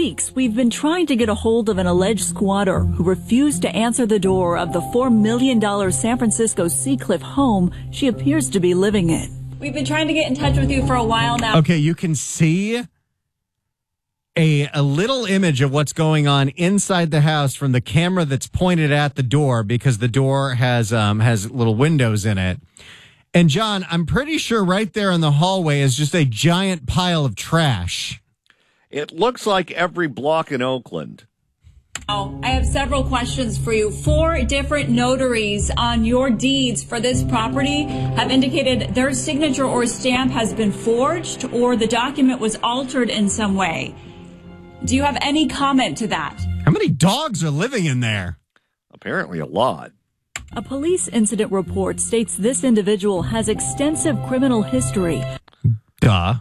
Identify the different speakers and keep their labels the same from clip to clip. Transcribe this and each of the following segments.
Speaker 1: weeks, we've been trying to get a hold of an alleged squatter who refused to answer the door of the $4 million San Francisco Seacliff home she appears to be living in. We've been trying to get in touch with you for a while now.
Speaker 2: Okay, you can see a little image of what's going on inside the house from the camera that's pointed at the door, because the door has little windows in it. And John, I'm pretty sure right there in the hallway is just a giant pile of trash.
Speaker 3: It looks like every block in Oakland.
Speaker 1: Oh, I have several questions for you. 4 different notaries on your deeds for this property have indicated their signature or stamp has been forged or the document was altered in some way. Do you have any comment to that?
Speaker 2: How many dogs are living in there?
Speaker 3: Apparently a lot.
Speaker 1: A police incident report states this individual has extensive criminal history.
Speaker 2: Duh.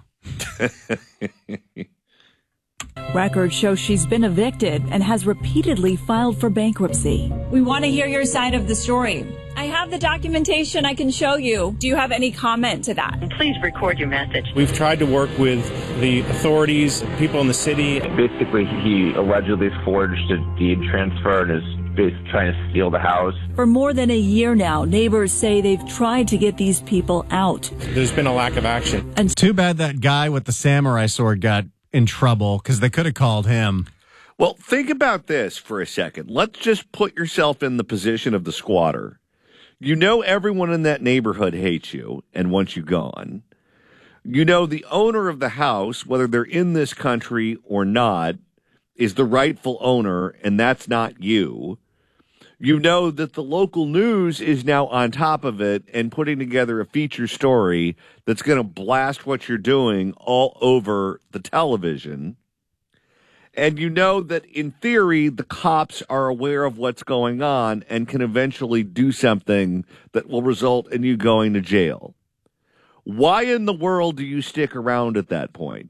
Speaker 1: Records show she's been evicted and has repeatedly filed for bankruptcy. We want to hear your side of the story. I have the documentation I can show you. Do you have any comment to that?
Speaker 4: Please record your message.
Speaker 5: We've tried to work with the authorities, people in the city.
Speaker 6: Basically, he allegedly forged a deed transfer and is basically trying to steal the house.
Speaker 1: For more than a year now, neighbors say they've tried to get these people out.
Speaker 5: There's been a lack of action.
Speaker 2: And too bad that guy with the samurai sword got in trouble, because they could have called him.
Speaker 3: Well, think about this for a second. Let's just put yourself in the position of the squatter. You know everyone in that neighborhood hates you and wants you gone. You know the owner of the house, whether they're in this country or not, is the rightful owner, and that's not you. You know that the local news is now on top of it and putting together a feature story that's going to blast what you're doing all over the television. And you know that, in theory, the cops are aware of what's going on and can eventually do something that will result in you going to jail. Why in the world do you stick around at that point?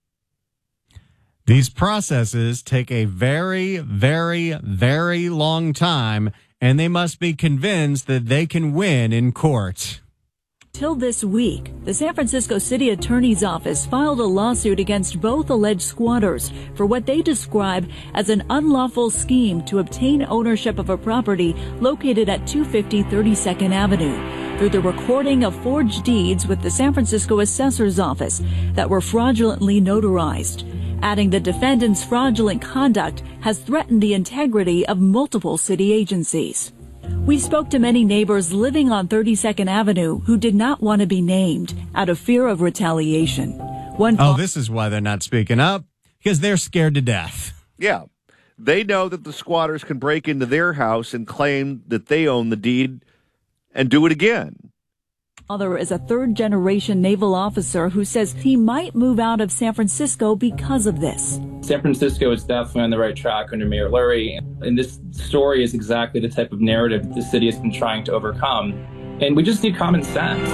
Speaker 2: These processes take a very, very, very long time, and they must be convinced that they can win in court.
Speaker 1: Till this week, the San Francisco City Attorney's Office filed a lawsuit against both alleged squatters for what they describe as an unlawful scheme to obtain ownership of a property located at 250 32nd Avenue through the recording of forged deeds with the San Francisco Assessor's Office that were fraudulently notarized, adding the defendant's fraudulent conduct has threatened the integrity of multiple city agencies. We spoke to many neighbors living on 32nd Avenue who did not want to be named out of fear of retaliation.
Speaker 2: This is why they're not speaking up, because they're scared to death.
Speaker 3: Yeah. They know that the squatters can break into their house and claim that they own the deed and do it again.
Speaker 1: Father is a third-generation naval officer who says he might move out of San Francisco because of this.
Speaker 7: San Francisco is definitely on the right track under Mayor Lurie, and this story is exactly the type of narrative the city has been trying to overcome, and we just need common sense.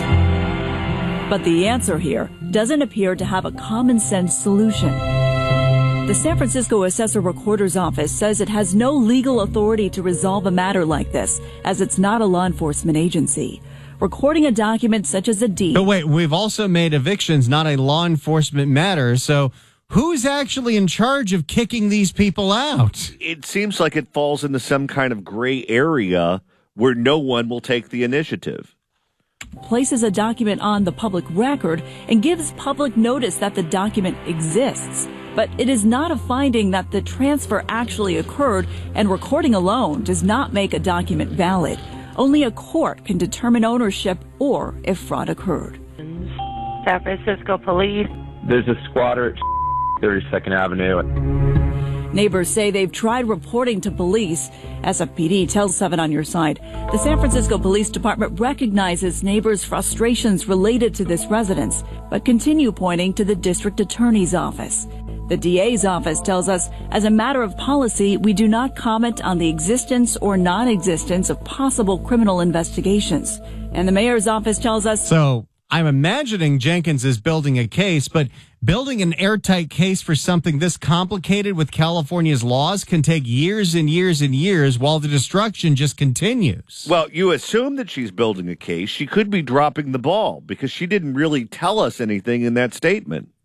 Speaker 1: But the answer here doesn't appear to have a common-sense solution. The San Francisco Assessor Recorder's Office says it has no legal authority to resolve a matter like this, as it's not a law enforcement agency. Recording a document such as a deed.
Speaker 2: But wait, we've also made evictions not a law enforcement matter, so who's actually in charge of kicking these people out?
Speaker 3: It seems like it falls into some kind of gray area where no one will take the initiative.
Speaker 1: Places a document on the public record and gives public notice that the document exists. But it is not a finding that the transfer actually occurred, and recording alone does not make a document valid. Only a court can determine ownership or if fraud occurred.
Speaker 4: San Francisco Police.
Speaker 6: There's a squatter at 32nd Avenue.
Speaker 1: Neighbors say they've tried reporting to police. SFPD tells 7 on Your Side. The San Francisco Police Department recognizes neighbors' frustrations related to this residence, but continue pointing to the district attorney's office. The DA's office tells us, as a matter of policy, we do not comment on the existence or non-existence of possible criminal investigations. And the mayor's office tells us...
Speaker 2: So, I'm imagining Jenkins is building a case, but building an airtight case for something this complicated with California's laws can take years and years and years while the destruction just continues.
Speaker 3: Well, you assume that she's building a case. She could be dropping the ball because she didn't really tell us anything in that statement.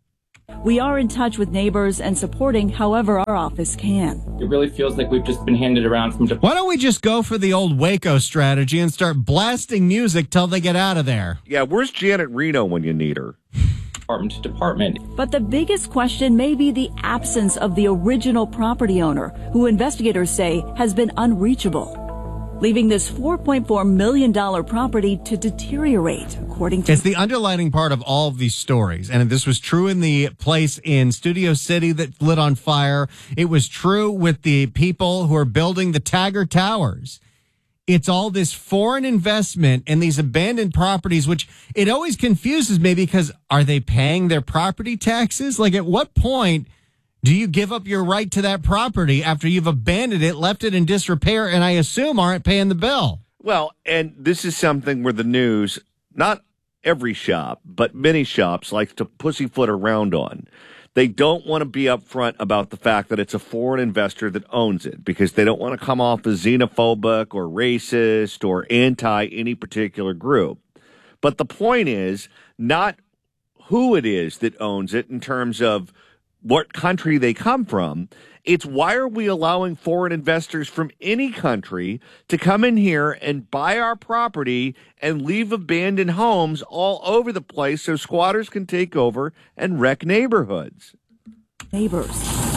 Speaker 1: We are in touch with neighbors and supporting however our office can.
Speaker 7: It really feels like we've just been handed around from
Speaker 2: Why don't we just go for the old Waco strategy and start blasting music till they get out of there?
Speaker 3: Yeah, where's Janet Reno when you need her?
Speaker 7: department to department.
Speaker 1: But the biggest question may be the absence of the original property owner, who investigators say has been unreachable, leaving this $4.4 million property to deteriorate, according to...
Speaker 2: It's the underlining part of all of these stories. And this was true in the place in Studio City that lit on fire. It was true with the people who are building the Taggart Towers. It's all this foreign investment in these abandoned properties, which it always confuses me because are they paying their property taxes? Like, at what point do you give up your right to that property after you've abandoned it, left it in disrepair, and I assume aren't paying the bill?
Speaker 3: Well, and this is something where the news, not every shop, but many shops likes to pussyfoot around on. They don't want to be upfront about the fact that it's a foreign investor that owns it because they don't want to come off as xenophobic or racist or anti any particular group. But the point is not who it is that owns it in terms of what country they come from. It's why are we allowing foreign investors from any country to come in here and buy our property and leave abandoned homes all over the place so squatters can take over and wreck neighborhoods?
Speaker 1: Neighbors.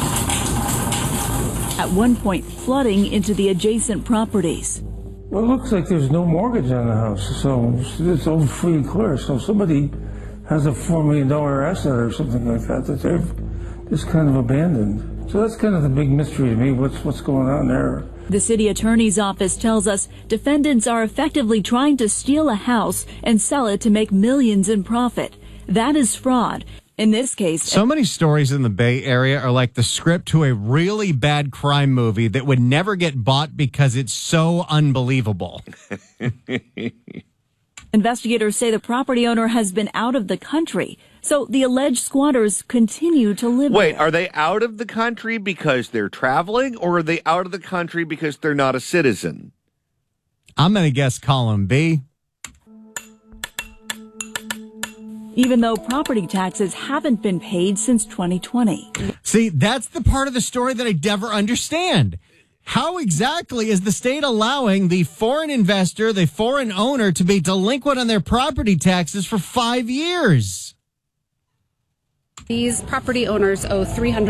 Speaker 1: At one point, flooding into the adjacent properties.
Speaker 8: Well, it looks like there's no mortgage on the house, so it's all free and clear. So somebody has a $4 million asset or something like that they've just kind of abandoned. So that's kind of the big mystery to me, what's going on there.
Speaker 1: The city attorney's office tells us defendants are effectively trying to steal a house and sell it to make millions in profit. That is fraud. In this case...
Speaker 2: So many stories in the Bay Area are like the script to a really bad crime movie that would never get bought because it's so unbelievable.
Speaker 1: Investigators say the property owner has been out of the country, so the alleged squatters continue to live
Speaker 3: Wait,
Speaker 1: there.
Speaker 3: are they out of the country because they're traveling, or are they out of the country because they're not a citizen?
Speaker 2: I'm going to guess column B.
Speaker 1: Even though property taxes haven't been paid since 2020.
Speaker 2: See, that's the part of the story that I never understand. How exactly is the state allowing the foreign investor, the foreign owner, to be delinquent on their property taxes for 5 years?
Speaker 9: These property owners owe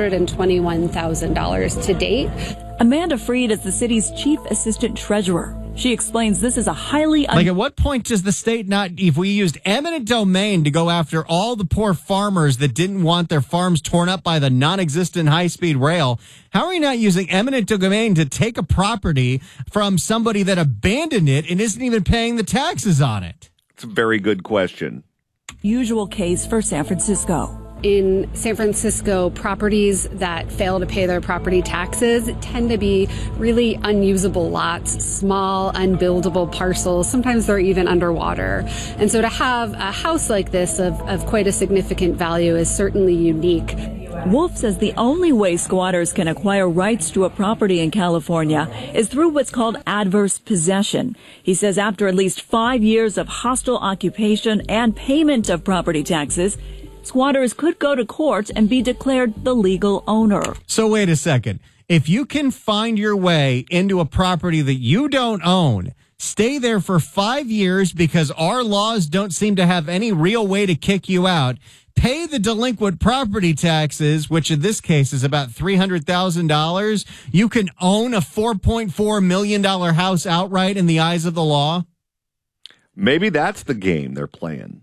Speaker 9: $321,000 to date.
Speaker 1: Amanda Freed is the city's chief assistant treasurer. She explains this is a highly...
Speaker 2: Like, at what point does the state not, if we used eminent domain to go after all the poor farmers that didn't want their farms torn up by the non-existent high-speed rail, how are we not using eminent domain to take a property from somebody that abandoned it and isn't even paying the taxes on it?
Speaker 3: It's a very good question.
Speaker 1: Usual case for San Francisco.
Speaker 9: In San Francisco, properties that fail to pay their property taxes tend to be really unusable lots, small, unbuildable parcels. Sometimes they're even underwater. And so to have a house like this of quite a significant value is certainly unique.
Speaker 1: Wolf says the only way squatters can acquire rights to a property in California is through what's called adverse possession. He says after at least 5 years of hostile occupation and payment of property taxes, squatters could go to court and be declared the legal owner.
Speaker 2: So wait a second. If you can find your way into a property that you don't own, stay there for 5 years because our laws don't seem to have any real way to kick you out, pay the delinquent property taxes, which in this case is about $300,000, you can own a $4.4 million house outright in the eyes of the law?
Speaker 3: Maybe that's the game they're playing.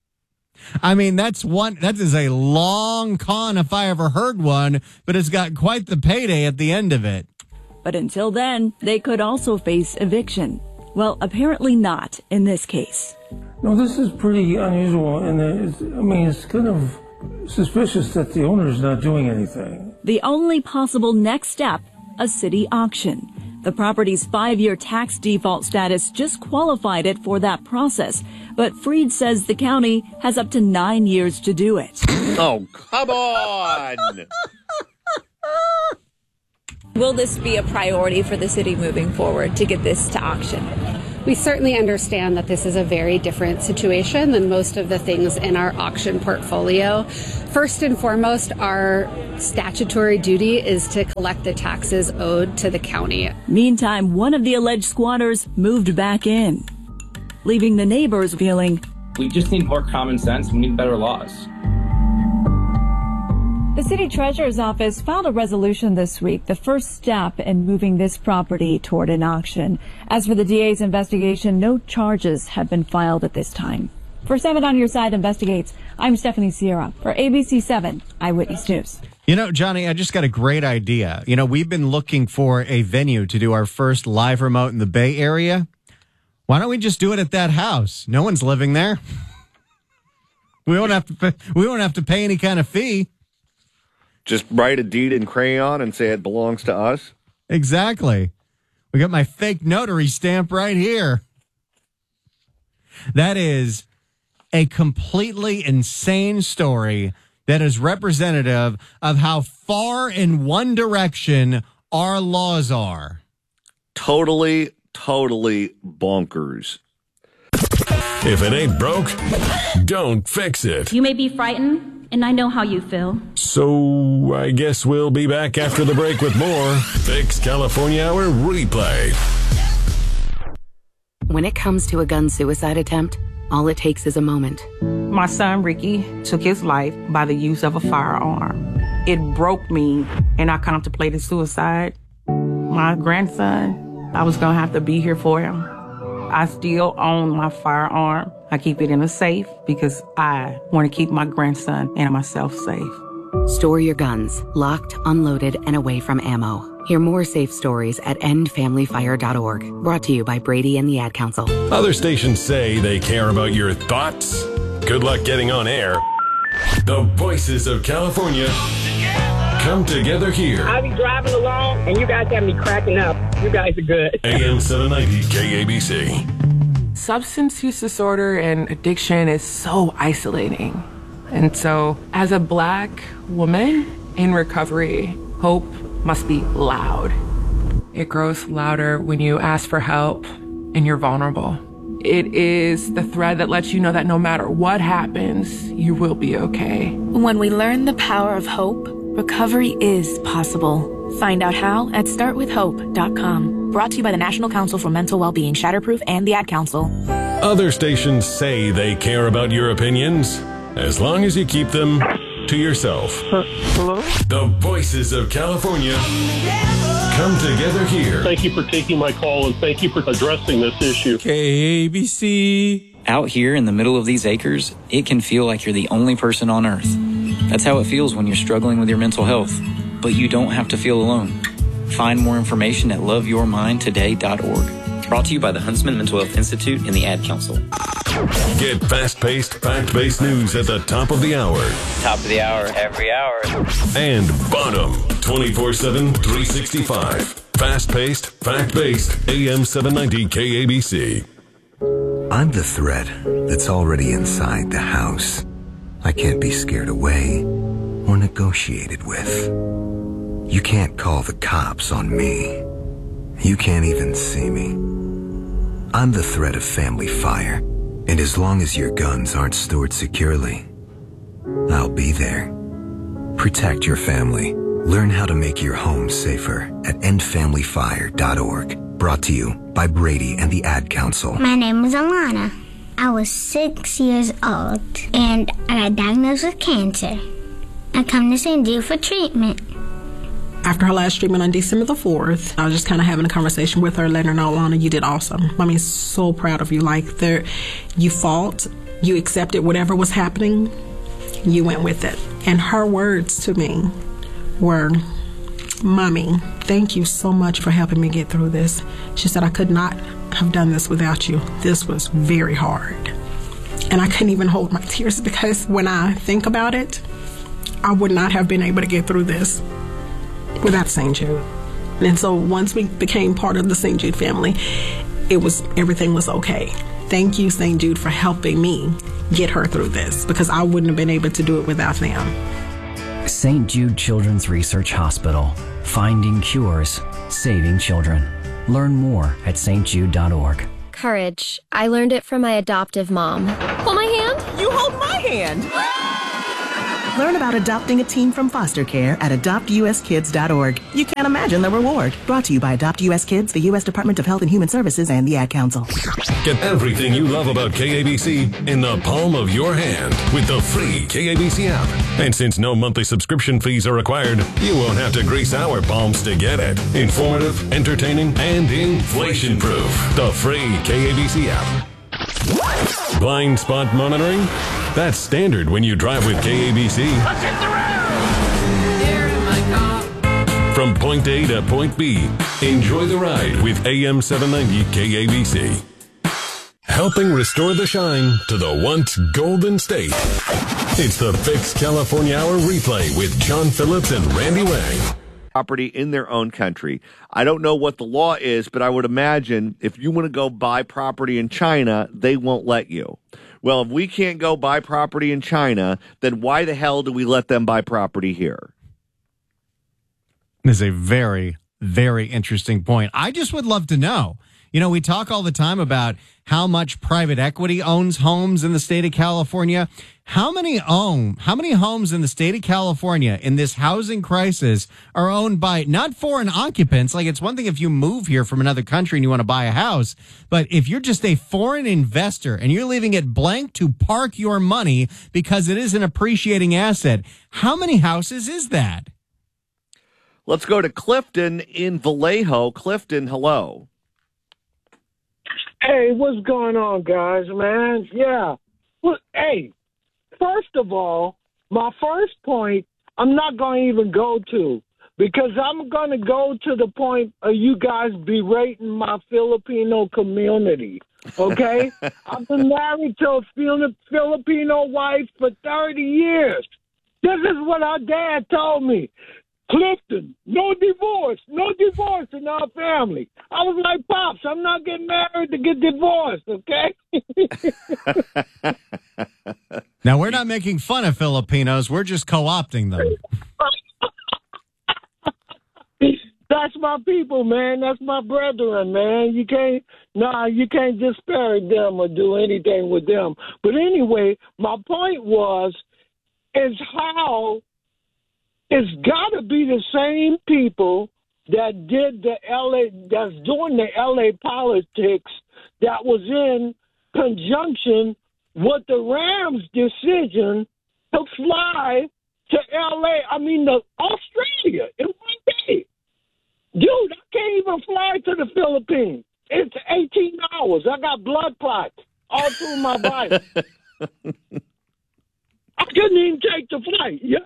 Speaker 2: I mean, that is a long con if I ever heard one, but it's got quite the payday at the end of it.
Speaker 1: But until then, they could also face eviction. Well, apparently not in this case.
Speaker 8: No, this is pretty unusual, and it's kind of suspicious that the owner's not doing anything.
Speaker 1: The only possible next step, a city auction. The property's 5-year tax default status just qualified it for that process, but Freed says the county has up to 9 years to do it.
Speaker 3: Oh, come on!
Speaker 10: Will this be a priority for the city moving forward to get this to auction?
Speaker 9: We certainly understand that this is a very different situation than most of the things in our auction portfolio. First and foremost, our statutory duty is to collect the taxes owed to the county.
Speaker 1: Meantime, one of the alleged squatters moved back in, leaving the neighbors feeling
Speaker 7: We just need more common sense. We need better laws.
Speaker 1: The city treasurer's office filed a resolution this week, the first step in moving this property toward an auction. As for the DA's investigation, no charges have been filed at this time. For 7 on Your Side Investigates, I'm Stephanie Sierra for ABC 7 Eyewitness News.
Speaker 2: You know, Johnny, I just got a great idea. You know, we've been looking for a venue to do our first live remote in the Bay Area. Why don't we just do it at that house? No one's living there. We won't have to pay any kind of fee.
Speaker 3: Just write a deed in crayon and say it belongs to us?
Speaker 2: Exactly. We got my fake notary stamp right here. That is a completely insane story that is representative of how far in one direction our laws are.
Speaker 3: Totally bonkers.
Speaker 10: If it ain't broke, don't fix it.
Speaker 11: You may be frightened, and I know how you feel.
Speaker 10: So I guess we'll be back after the break with more Fix California Hour Replay.
Speaker 12: When it comes to a gun suicide attempt, all it takes is a moment.
Speaker 13: My son, Ricky, took his life by the use of a firearm. It broke me, and I contemplated suicide. My grandson, I was going to have to be here for him. I still own my firearm. I keep it in a safe because I want to keep my grandson and myself safe.
Speaker 12: Store your guns, locked, unloaded, and away from ammo. Hear more safe stories at endfamilyfire.org. Brought to you by Brady and the Ad Council.
Speaker 10: Other stations say they care about your thoughts. Good luck getting on air. The voices of California come together here.
Speaker 14: I'll be driving along, and you guys have me cracking up. You guys are good.
Speaker 10: AM 790 KABC.
Speaker 15: Substance use disorder and addiction is so isolating. And so, as a Black woman in recovery, hope must be loud. It grows louder when you ask for help and you're vulnerable. It is the thread that lets you know that no matter what happens, you will be okay.
Speaker 16: When we learn the power of hope, recovery is possible. Find out how at startwithhope.com. Brought to you by the National Council for Mental Wellbeing, Shatterproof, and the Ad Council.
Speaker 10: Other stations say they care about your opinions, as long as you keep them to yourself.
Speaker 17: Hello?
Speaker 10: The voices of California come together here.
Speaker 17: Thank you for taking my call, and thank you for addressing this issue.
Speaker 18: KABC. Out here in the middle of these acres, it can feel like you're the only person on earth. That's how it feels when you're struggling with your mental health. But you don't have to feel alone. Find more information at loveyourmindtoday.org. Brought to you by the Huntsman Mental Health Institute and the Ad Council.
Speaker 10: Get fast-paced, fact-based news at the top of the hour.
Speaker 18: Top of the hour, every hour.
Speaker 10: And bottom, 24/7, 365. Fast-paced, fact-based, AM 790 KABC.
Speaker 19: I'm the threat that's already inside the house. I can't be scared away or negotiated with. You can't call the cops on me. You can't even see me. I'm the threat of family fire, and as long as your guns aren't stored securely, I'll be there. Protect your family. Learn how to make your home safer at endfamilyfire.org. Brought to you by Brady and the Ad Council.
Speaker 20: My name is Alana. I was 6 years old, and I got diagnosed with cancer. I come to St. Jude for treatment.
Speaker 21: After her last treatment on December the 4th, I was just kind of having a conversation with her, letting her know, Alana, you did awesome. I mean, so proud of you. Like, you fought, you accepted whatever was happening, you went with it. And her words to me were, Mommy, thank you so much for helping me get through this. She said, I could not have done this without you. This was very hard. And I couldn't even hold my tears because when I think about it, I would not have been able to get through this without St. Jude. And so once we became part of the St. Jude family, everything was okay. Thank you, St. Jude, for helping me get her through this because I wouldn't have been able to do it without them.
Speaker 22: St. Jude Children's Research Hospital. Finding cures, saving children. Learn more at stjude.org.
Speaker 4: courage. I learned it from my adoptive mom. Hold my hand.
Speaker 5: You hold my hand. Learn about adopting a teen from foster care at adoptuskids.org. You can't imagine the reward. Brought to you by Adopt US Kids, the U.S. Department of Health and Human Services, and the Ad Council.
Speaker 10: Get everything you love about KABC in the palm of your hand with the free KABC app. And since no monthly subscription fees are required, you won't have to grease our palms to get it. Informative, entertaining, and inflation-proof. The free KABC app. Blind spot monitoring? That's standard when you drive with KABC.
Speaker 23: Let's hit the road! Here in my car.
Speaker 10: From point A to point B, enjoy the ride with AM 790 KABC. Helping restore the shine to the once golden state. It's the Fix California Hour replay with John Phillips and Randy Wang.
Speaker 3: Property in their own country. I don't know what the law is, but I would imagine if you want to go buy property in China, they won't let you. Well, if we can't go buy property in China, then why the hell do we let them buy property here?
Speaker 2: This is a very, very interesting point. I just would love to know. You know, we talk all the time about how much private equity owns homes in the state of California. How many homes in the state of California in this housing crisis are owned by not foreign occupants? Like, it's one thing if you move here from another country and you want to buy a house, but if you're just a foreign investor and you're leaving it blank to park your money because it is an appreciating asset, how many houses is that?
Speaker 3: Let's go to Clifton in Vallejo. Clifton, hello.
Speaker 24: Hey, what's going on, guys, man? Yeah. Well, hey, first of all, my first point, I'm not going to even go to, because I'm going to go to the point of you guys berating my Filipino community, okay? I've been married to a Filipino wife for 30 years. This is what our dad told me. Clifton, no divorce in our family. I was like, Pops, I'm not getting married to get divorced, okay?
Speaker 2: Now, we're not making fun of Filipinos. We're just co-opting them.
Speaker 24: That's my people, man. That's my brethren, man. You can't disparage them or do anything with them. But anyway, my point is how it's got to be the same people that that's doing the LA politics that was in conjunction with the Rams' decision to fly to Australia in one day. Dude, I can't even fly to the Philippines. It's 18 hours. I got blood clots all through my body. I couldn't even take the flight. You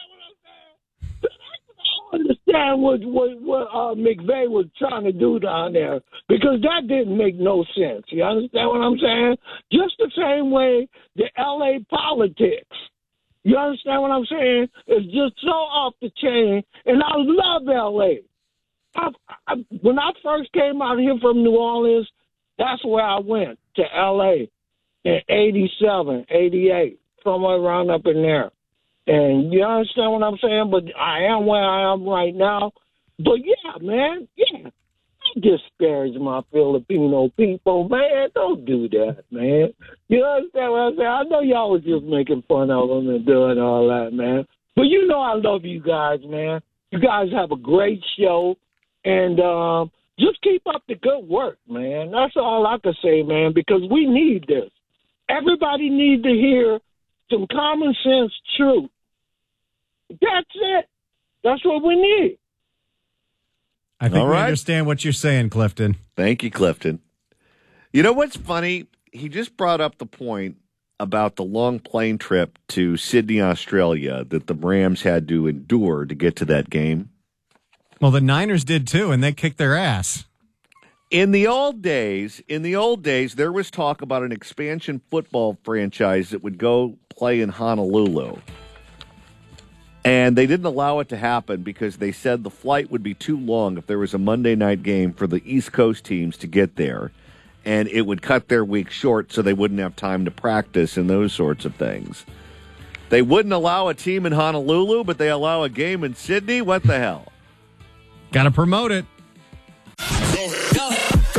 Speaker 24: understand what McVay was trying to do down there, because that didn't make no sense. You understand what I'm saying? Just the same way the LA politics. You understand what I'm saying? It's just so off the chain, and I love LA. When I first came out here from New Orleans, that's where I went, to LA in 87, 88, somewhere around up in there. And you understand what I'm saying? But I am where I am right now. But yeah, man, yeah. Don't disparage my Filipino people, man. Don't do that, man. You understand what I'm saying? I know y'all was just making fun of them and doing all that, man. But you know I love you guys, man. You guys have a great show. And just keep up the good work, man. That's all I can say, man, because we need this. Everybody needs to hear some common sense truth. That's it. That's what we need.
Speaker 2: I think we understand what you're saying, Clifton.
Speaker 3: Thank you, Clifton. You know what's funny? He just brought up the point about the long plane trip to Sydney, Australia that the Rams had to endure to get to that game.
Speaker 2: Well, the Niners did too, and they kicked their ass.
Speaker 3: In the old days, there was talk about an expansion football franchise that would go play in Honolulu. And they didn't allow it to happen because they said the flight would be too long if there was a Monday night game for the East Coast teams to get there. And it would cut their week short so they wouldn't have time to practice and those sorts of things. They wouldn't allow a team in Honolulu, but they allow a game in Sydney? What the hell?
Speaker 2: Got to promote it.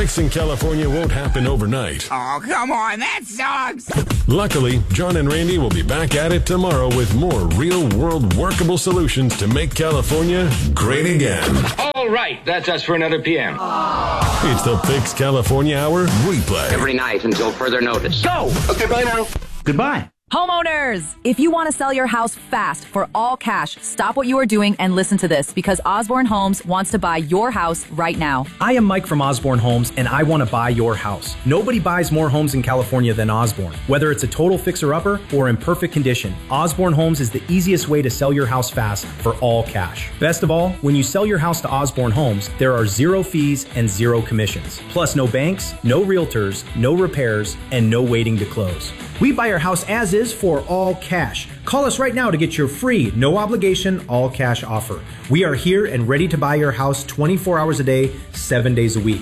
Speaker 10: Fixing California won't happen overnight.
Speaker 23: Oh, come on, that sucks.
Speaker 10: Luckily, John and Randy will be back at it tomorrow with more real-world workable solutions to make California great again.
Speaker 6: All right, that's us for another PM.
Speaker 10: It's the Fix California Hour replay.
Speaker 6: Every night until further notice. Go!
Speaker 7: Okay, bye now. Goodbye.
Speaker 8: Homeowners, if you want to sell your house fast for all cash, stop what you are doing and listen to this, because Osborne Homes wants to buy your house right now.
Speaker 9: I am Mike from Osborne Homes, and I want to buy your house. Nobody buys more homes in California than Osborne. Whether it's a total fixer-upper or in perfect condition, Osborne Homes is the easiest way to sell your house fast for all cash. Best of all, when you sell your house to Osborne Homes, there are 0 fees and 0 commissions. Plus no banks, no realtors, no repairs, and no waiting to close. We buy your house as is for all cash. Call us right now to get your free, no obligation, all cash offer. We are here and ready to buy your house 24 hours a day, 7 days a week.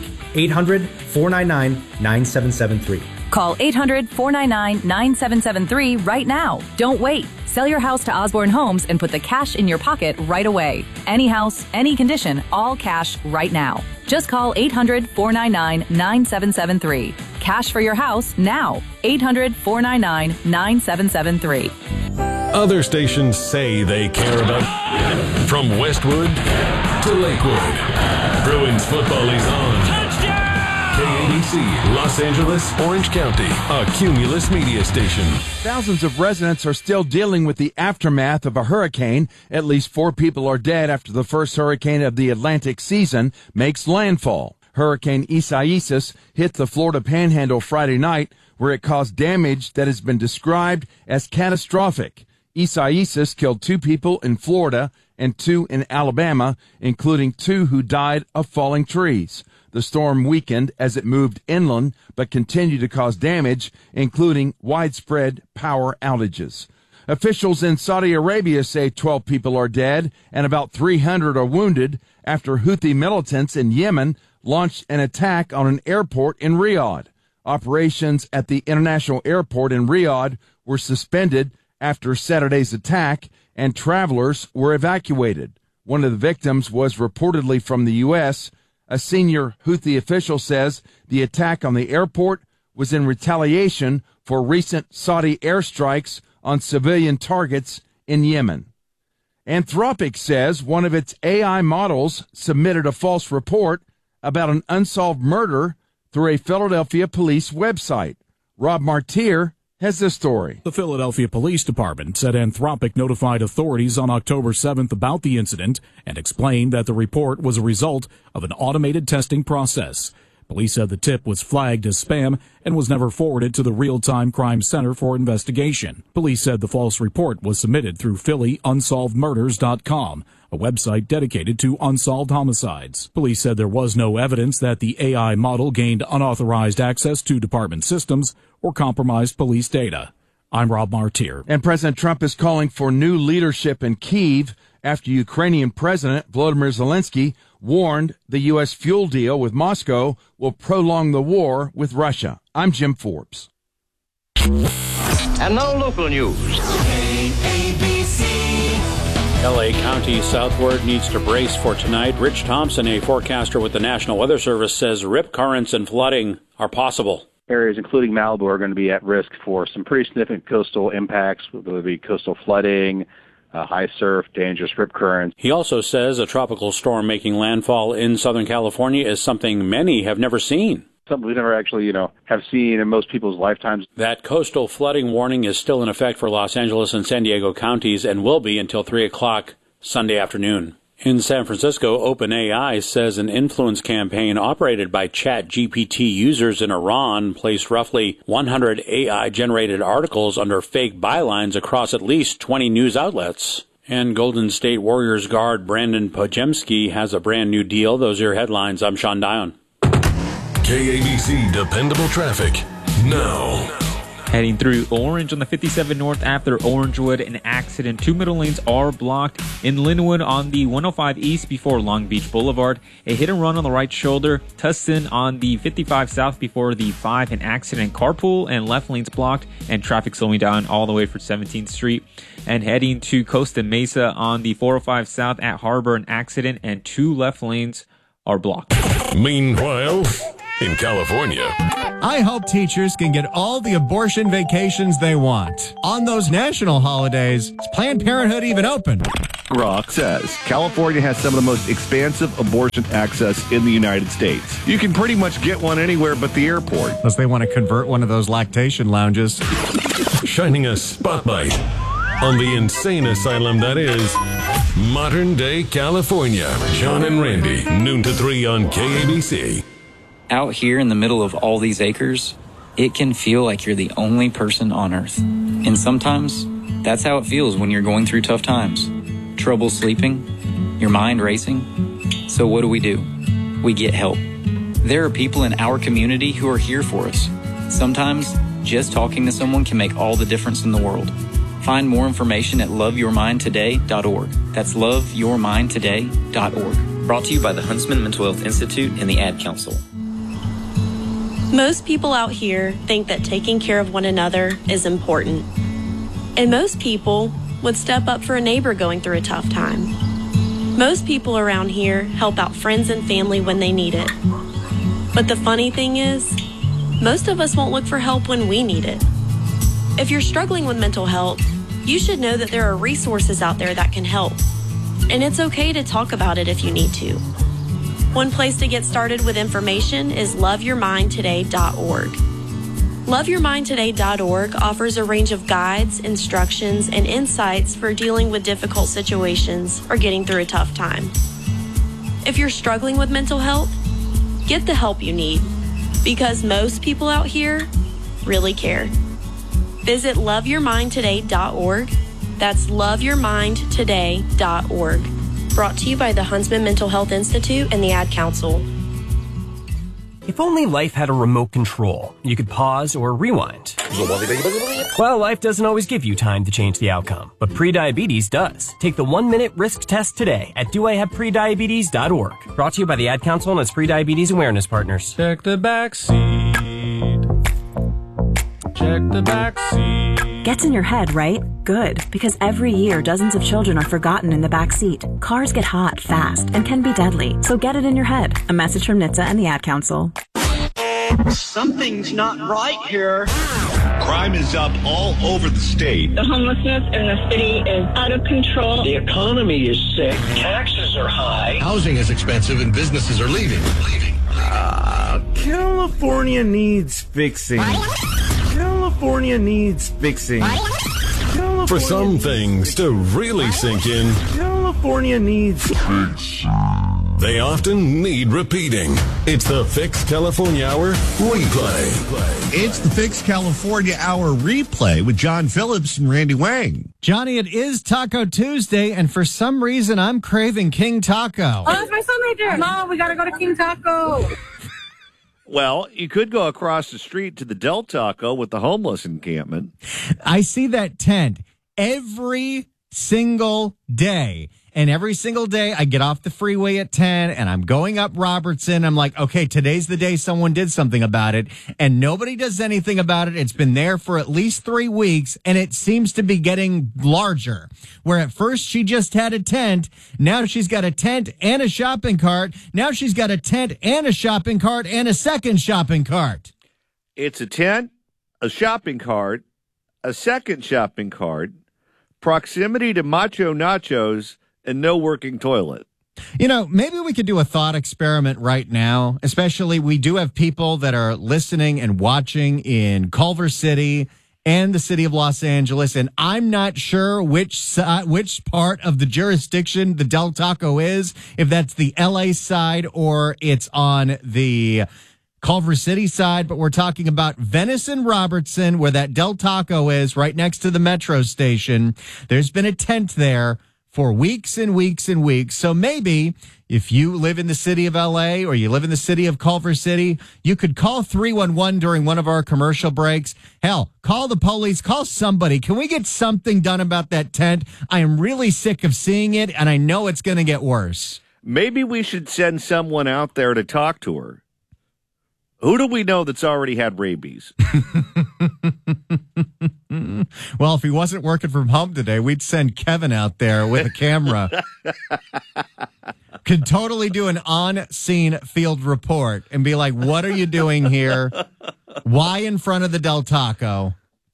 Speaker 9: 800-499-9773.
Speaker 8: Call 800-499-9773 right now. Don't wait. Sell your house to Osborne Homes and put the cash in your pocket right away. Any house, any condition, all cash right now. Just call 800-499-9773. Cash for your house now. 800-499-9773.
Speaker 10: Other stations say they care about from Westwood to Lakewood. Bruins football is on. KABC, Los Angeles, Orange County, a Cumulus media station.
Speaker 25: Thousands of residents are still dealing with the aftermath of a hurricane. At least 4 people are dead after the first hurricane of the Atlantic season makes landfall. Hurricane Isaias hit the Florida Panhandle Friday night, where it caused damage that has been described as catastrophic. Isaias killed 2 people in Florida and 2 in Alabama, including 2 who died of falling trees. The storm weakened as it moved inland, but continued to cause damage, including widespread power outages. Officials in Saudi Arabia say 12 people are dead and about 300 are wounded after Houthi militants in Yemen launched an attack on an airport in Riyadh. Operations at the international airport in Riyadh were suspended after Saturday's attack, and travelers were evacuated. One of the victims was reportedly from the U.S. A senior Houthi official says the attack on the airport was in retaliation for recent Saudi airstrikes on civilian targets in Yemen. Anthropic says one of its AI models submitted a false report about an unsolved murder through a Philadelphia police website. Rob Martier has this story.
Speaker 26: The Philadelphia Police Department said Anthropic notified authorities on October 7th about the incident and explained that the report was a result of an automated testing process. Police said the tip was flagged as spam and was never forwarded to the Real-Time Crime Center for investigation. Police said the false report was submitted through PhillyUnsolvedMurders.com, a website dedicated to unsolved homicides. Police said there was no evidence that the AI model gained unauthorized access to department systems or compromised police data. I'm Rob Martier.
Speaker 25: And President Trump is calling for new leadership in Kyiv after Ukrainian President Volodymyr Zelensky warned the U.S. fuel deal with Moscow will prolong the war with Russia. I'm Jim Forbes.
Speaker 6: And now local news.
Speaker 27: L.A. County southward needs to brace for tonight. Rich Thompson, a forecaster with the National Weather Service, says rip currents and flooding are possible.
Speaker 28: Areas including Malibu are going to be at risk for some pretty significant coastal impacts. There will be coastal flooding, high surf, dangerous rip currents.
Speaker 27: He also says a tropical storm making landfall in Southern California is something many have never seen.
Speaker 28: Something we never actually, have seen in most people's lifetimes.
Speaker 27: That coastal flooding warning is still in effect for Los Angeles and San Diego counties and will be until 3 o'clock Sunday afternoon. In San Francisco, OpenAI says an influence campaign operated by ChatGPT users in Iran placed roughly 100 AI-generated articles under fake bylines across at least 20 news outlets. And Golden State Warriors guard Brandon Podziemski has a brand new deal. Those are your headlines. I'm Sean Dion.
Speaker 10: KABC Dependable Traffic now.
Speaker 29: Heading through Orange on the 57 North after Orangewood, an accident. 2 middle lanes are blocked. In Linwood on the 105 East before Long Beach Boulevard, a hit and run on the right shoulder. Tustin on the 55 South before the 5, an accident. Carpool and left lanes blocked, and traffic slowing down all the way for 17th Street. And heading to Costa Mesa on the 405 South at Harbor, an accident, and 2 left lanes are blocked.
Speaker 10: Meanwhile, in California.
Speaker 2: I hope teachers can get all the abortion vacations they want. On those national holidays, is Planned Parenthood even open?
Speaker 3: Rock says California has some of the most expansive abortion access in the United States. You can pretty much get one anywhere but the airport.
Speaker 2: Unless they want to convert one of those lactation lounges.
Speaker 10: Shining a spotlight on the insane asylum that is modern day California. John and Randy, noon to 3 on KABC.
Speaker 1: Out here in the middle of all these acres, it can feel like you're the only person on earth. And sometimes that's how it feels when you're going through tough times. Trouble sleeping, your mind racing. So what do? We get help. There are people in our community who are here for us. Sometimes just talking to someone can make all the difference in the world. Find more information at loveyourmindtoday.org. That's loveyourmindtoday.org. Brought to you by the Huntsman Mental Health Institute and the Ad Council.
Speaker 11: Most people out here think that taking care of one another is important. And most people would step up for a neighbor going through a tough time. Most people around here help out friends and family when they need it. But the funny thing is, most of us won't look for help when we need it. If you're struggling with mental health, you should know that there are resources out there that can help. And it's okay to talk about it if you need to. One place to get started with information is loveyourmindtoday.org. Loveyourmindtoday.org offers a range of guides, instructions, and insights for dealing with difficult situations or getting through a tough time. If you're struggling with mental health, get the help you need, because most people out here really care. Visit loveyourmindtoday.org. That's loveyourmindtoday.org. Brought to you by the Huntsman Mental Health Institute and the Ad Council.
Speaker 12: If only life had a remote control, you could pause or rewind. Well, life doesn't always give you time to change the outcome, but prediabetes does. Take the 1-minute risk test today at doihaveprediabetes.org. Brought to you by the Ad Council and its prediabetes awareness partners.
Speaker 13: Check the back seat. Check the back seat.
Speaker 14: Gets in your head, right? Good, because every year dozens of children are forgotten in the back seat. Cars get hot fast and can be deadly, so get it in your head. A message from NHTSA and the Ad Council.
Speaker 15: Something's not right here.
Speaker 16: Crime is up all over the state.
Speaker 17: The homelessness in the city is out of control.
Speaker 15: The economy is sick. Taxes are high.
Speaker 16: Housing is expensive and businesses are leaving.
Speaker 18: California needs fixing. California needs fixing.
Speaker 10: For some things to really sink in,
Speaker 18: California needs fixing.
Speaker 10: They often need repeating. It's the Fix California Hour replay.
Speaker 16: It's the Fix California Hour replay with John Phillips and Randy Wang.
Speaker 2: Johnny, it is Taco Tuesday, and for some reason, I'm craving King Taco.
Speaker 30: Oh, it's my son right there. Mom, we got to go to King Taco.
Speaker 3: Well, you could go across the street to the Del Taco with the homeless encampment.
Speaker 2: I see that tent every single day. And every single day I get off the freeway at 10 and I'm going up Robertson. I'm like, okay, today's the day someone did something about it. And nobody does anything about it. It's been there for at least 3 weeks and it seems to be getting larger. Where at first she just had a tent. Now she's got a tent and a shopping cart. Now she's got a tent and a shopping cart and a second shopping cart.
Speaker 3: It's a tent, a shopping cart, a second shopping cart, proximity to Macho Nachos, and no working toilet.
Speaker 2: You know, maybe we could do a thought experiment right now, especially we do have people that are listening and watching in Culver City and the city of Los Angeles, and I'm not sure which part of the jurisdiction the Del Taco is, if that's the LA side or it's on the Culver City side, but we're talking about Venice and Robertson, where that Del Taco is, right next to the metro station. There's been a tent there for weeks and weeks and weeks. So maybe if you live in the city of LA or you live in the city of Culver City, you could call 311 during one of our commercial breaks. Hell, call the police, call somebody. Can we get something done about that tent? I am really sick of seeing it, and I know it's going to get worse.
Speaker 3: Maybe we should send someone out there to talk to her. Who do we know that's already had rabies?
Speaker 2: Well, if he wasn't working from home today, we'd send Kevin out there with a camera. could totally do an on-scene field report and be like, what are you doing here? Why in front of the Del Taco?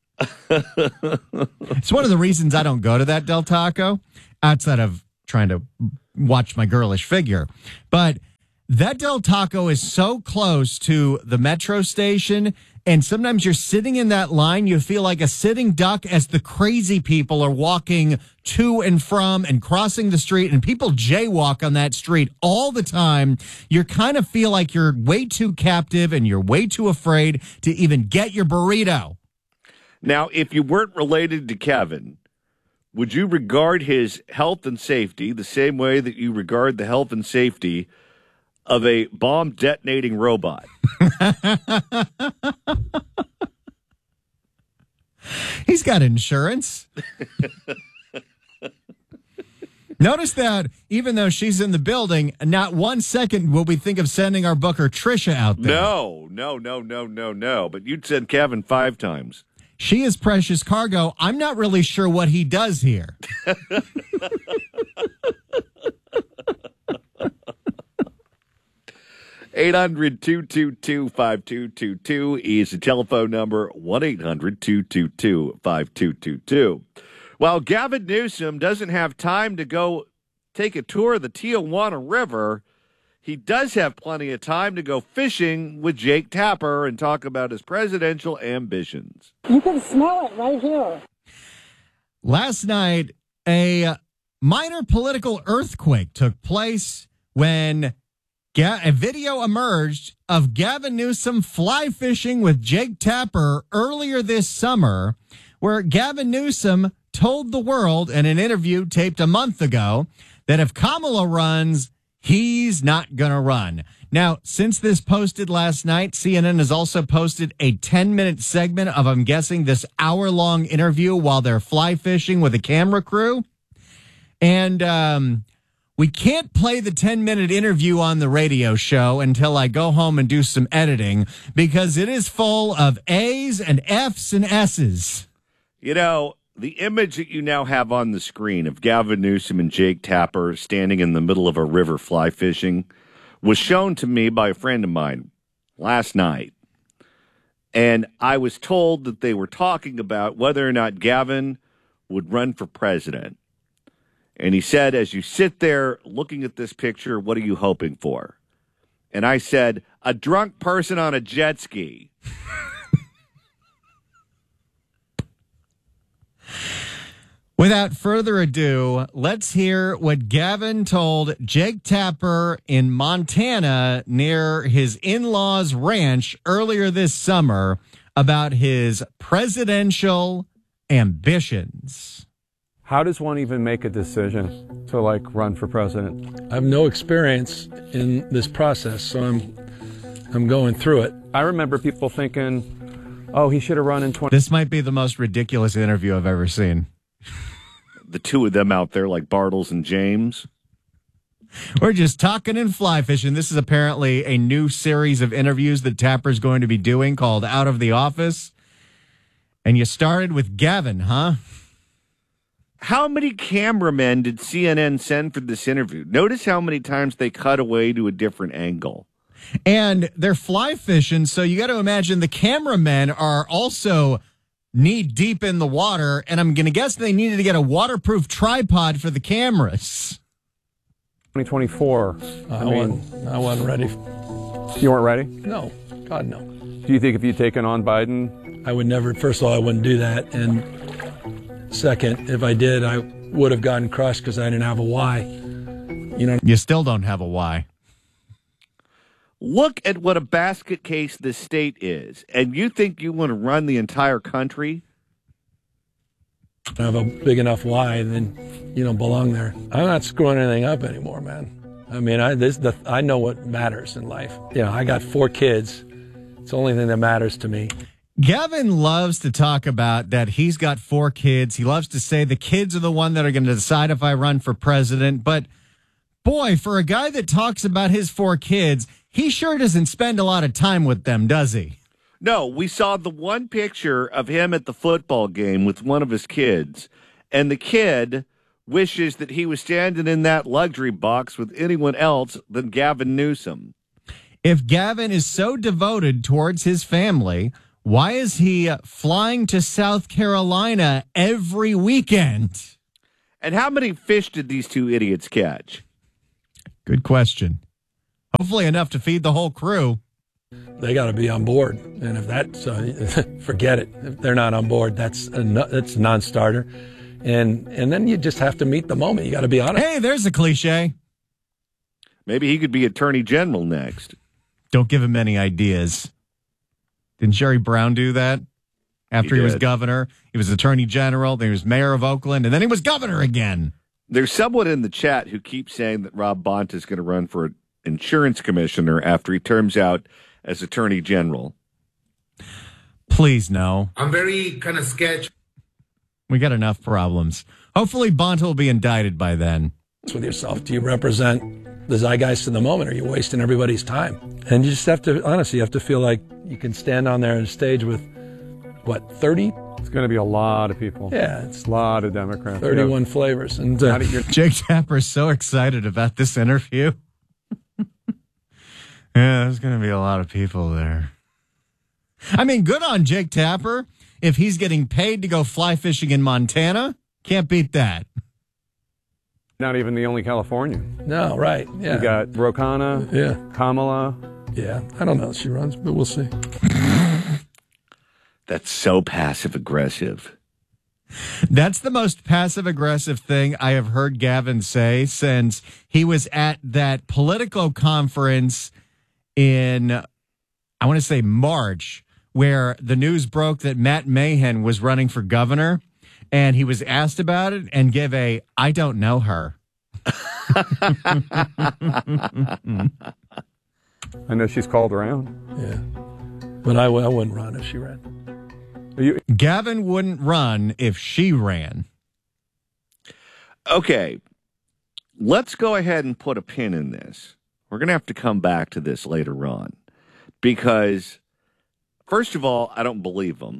Speaker 2: It's one of the reasons I don't go to that Del Taco, outside of trying to watch my girlish figure. But that Del Taco is so close to the metro station, and sometimes you're sitting in that line, you feel like a sitting duck as the crazy people are walking to and from and crossing the street, and people jaywalk on that street all the time. You kind of feel like you're way too captive and you're way too afraid to even get your burrito.
Speaker 3: Now, if you weren't related to Kevin, would you regard his health and safety the same way that you regard the health and safety of a bomb detonating robot?
Speaker 2: He's got insurance. Notice that even though she's in the building, not 1 second will we think of sending our booker Trisha out there.
Speaker 3: No. But you'd send Kevin 5 times.
Speaker 2: She is precious cargo. I'm not really sure what he does here.
Speaker 3: 800-222-5222 is the telephone number, 1-800-222-5222. While Gavin Newsom doesn't have time to go take a tour of the Tijuana River, he does have plenty of time to go fishing with Jake Tapper and talk about his presidential ambitions.
Speaker 30: You can smell it right here.
Speaker 2: Last night, a minor political earthquake took place when a video emerged of Gavin Newsom fly fishing with Jake Tapper earlier this summer, where Gavin Newsom told the world in an interview taped a month ago that if Kamala runs, he's not going to run. Now, since this posted last night, CNN has also posted a 10-minute segment of, I'm guessing, this hour-long interview while they're fly fishing with a camera crew. And we can't play the 10-minute interview on the radio show until I go home and do some editing, because it is full of A's and F's and S's.
Speaker 3: You know, the image that you now have on the screen of Gavin Newsom and Jake Tapper standing in the middle of a river fly fishing was shown to me by a friend of mine last night. And I was told that they were talking about whether or not Gavin would run for president. And he said, as you sit there looking at this picture, what are you hoping for? And I said, a drunk person on a jet ski.
Speaker 2: Without further ado, let's hear what Gavin told Jake Tapper in Montana near his in-laws' ranch earlier this summer about his presidential ambitions.
Speaker 4: How does one even make a decision to, run for president?
Speaker 5: I have no experience in this process, so I'm going through it.
Speaker 4: I remember people thinking, oh, he should have run in 20...
Speaker 2: This might be the most ridiculous interview I've ever seen.
Speaker 3: The two of them out there like Bartles and James.
Speaker 2: We're just talking and fly fishing. This is apparently a new series of interviews that Tapper's going to be doing called Out of the Office. And you started with Gavin, huh?
Speaker 3: How many cameramen did CNN send for this interview? Notice how many times they cut away to a different angle.
Speaker 2: And they're fly fishing, so you got to imagine the cameramen are also knee deep in the water, and I'm going to guess they needed to get a waterproof tripod for the cameras.
Speaker 4: 2024.
Speaker 5: I wasn't ready.
Speaker 4: You weren't ready?
Speaker 5: No. God, no.
Speaker 4: Do you think if you'd taken on Biden?
Speaker 5: I would never, first of all, I wouldn't do that. And second, if I did, I would have gotten crushed because I didn't have a why.
Speaker 2: You still don't have a why.
Speaker 3: Look at what a basket case this state is, and you think you want to run the entire country?
Speaker 5: I have a big enough why, then you don't belong there. I'm not screwing anything up anymore, man. I mean, I know what matters in life. I got 4 kids. It's the only thing that matters to me.
Speaker 2: Gavin loves to talk about that he's got 4 kids. He loves to say the kids are the one that are going to decide if I run for president. But boy, for a guy that talks about his 4 kids, he sure doesn't spend a lot of time with them, does he?
Speaker 3: No, we saw the one picture of him at the football game with one of his kids, and the kid wishes that he was standing in that luxury box with anyone else than Gavin Newsom.
Speaker 2: If Gavin is so devoted towards his family, why is he flying to South Carolina every weekend?
Speaker 3: And how many fish did these two idiots catch?
Speaker 2: Good question. Hopefully enough to feed the whole crew.
Speaker 5: They got to be on board. And if that's, forget it. If they're not on board, that's a non-starter. And then you just have to meet the moment. You got to be honest.
Speaker 2: Hey, there's a cliche.
Speaker 3: Maybe he could be Attorney General next.
Speaker 2: Don't give him any ideas. Didn't Jerry Brown do that? After he was governor, he was Attorney General, then he was mayor of Oakland, and then he was governor again.
Speaker 3: There's someone in the chat who keeps saying that Rob Bonta is going to run for insurance commissioner after he terms out as Attorney General.
Speaker 2: Please, no.
Speaker 7: I'm very kind of sketched.
Speaker 2: We got enough problems. Hopefully Bonta will be indicted by then.
Speaker 5: With yourself, do you represent the zeitgeist of the moment, or are you wasting everybody's time? And you just have to, honestly, you have to feel like you can stand on there on stage with, 30?
Speaker 4: It's going to be a lot of people.
Speaker 5: Yeah, it's
Speaker 4: a lot of Democrats.
Speaker 5: 31 flavors. And
Speaker 2: Jake Tapper is so excited about this interview. Yeah, there's going to be a lot of people there. I mean, good on Jake Tapper. If he's getting paid to go fly fishing in Montana, can't beat that.
Speaker 4: Not even the only California.
Speaker 5: No, right. Yeah.
Speaker 4: You got Rokana.
Speaker 5: Yeah.
Speaker 4: Kamala.
Speaker 5: Yeah. I don't know if she runs, but we'll see.
Speaker 3: That's so passive-aggressive.
Speaker 2: That's the most passive-aggressive thing I have heard Gavin say since he was at that Politico conference in, I want to say March, where the news broke that Matt Mahan was running for governor, and he was asked about it and gave a, I don't know her.
Speaker 4: I know she's called around.
Speaker 5: Yeah. But I wouldn't run if she ran.
Speaker 2: Gavin wouldn't run if she ran.
Speaker 3: Okay, let's go ahead and put a pin in this. We're going to have to come back to this later on because, first of all, I don't believe him.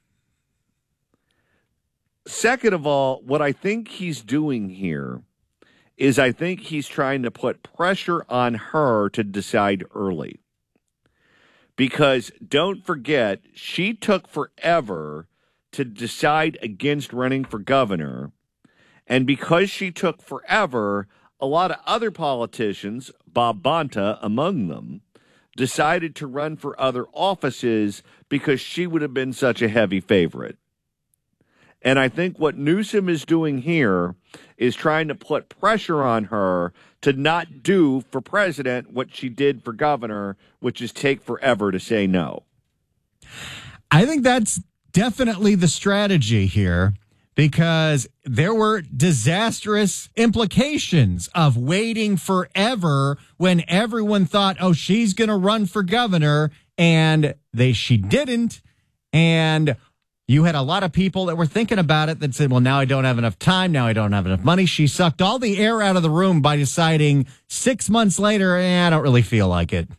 Speaker 3: Second of all, what I think he's doing here is I think he's trying to put pressure on her to decide early. Because don't forget, she took forever to decide against running for governor. And because she took forever, a lot of other politicians, Bob Bonta among them, decided to run for other offices because she would have been such a heavy favorite. And I think what Newsom is doing here is trying to put pressure on her to not do for president what she did for governor, which is take forever to say no.
Speaker 2: I think that's definitely the strategy here because there were disastrous implications of waiting forever when everyone thought, oh, she's going to run for governor, and she didn't. And you had a lot of people that were thinking about it that said, well, now I don't have enough time. Now I don't have enough money. She sucked all the air out of the room by deciding 6 months later, I don't really feel like it.